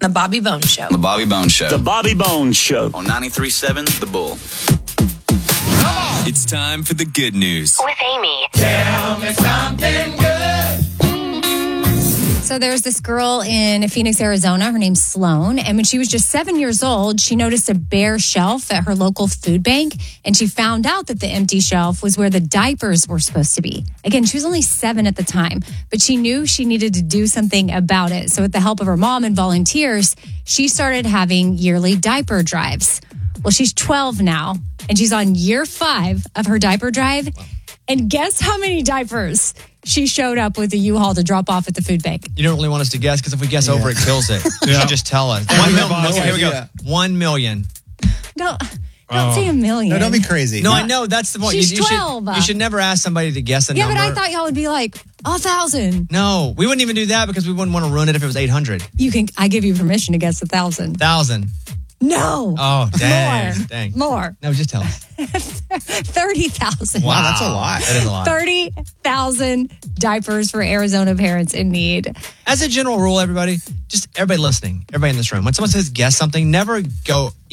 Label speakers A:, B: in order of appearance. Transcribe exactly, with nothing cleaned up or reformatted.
A: The Bobby Bones Show.
B: The Bobby Bones Show.
C: The Bobby Bones Show.
B: On ninety-three point seven The Bull.
D: It's time for the good news.
E: With Amy.
F: Tell me something good.
G: So there's this girl in Phoenix, Arizona. Her name's Sloan. And when she was just seven years old, she noticed a bare shelf at her local food bank. And she found out that the empty shelf was where the diapers were supposed to be. Again, she was only seven at the time, but she knew she needed to do something about it. So with the help of her mom and volunteers, she started having yearly diaper drives. Well, she's twelve now, and she's on year five of her diaper drive. And guess how many diapers she showed up with a U-Haul to drop off at the food bank?
H: You don't really want us to guess, because if we guess yeah. over, it kills it. You
I: Yeah.
H: should just tell us.
I: I
H: One
I: have
H: mil-
I: no
H: okay, here we go.
I: idea.
H: One million.
G: No, don't say a million.
I: No, don't be crazy.
H: No, I know. That's the point.
G: She's
H: you, you
G: twelve.
H: Should, you should never ask somebody to guess a
G: Yeah,
H: number.
G: but I thought y'all would be like, a thousand.
H: No, we wouldn't even do that because we wouldn't want to ruin it if it was eight hundred.
G: You can. I give you permission to guess a thousand.
H: Thousand.
G: No.
H: Oh, dang.
G: More.
H: Dang.
G: More.
H: No, just tell us.
G: thirty thousand.
I: Wow, that's a lot.
H: That is a lot.
G: thirty thousand diapers for Arizona parents in need.
H: As a general rule, everybody, just everybody listening, everybody in this room, when someone says guess something, never go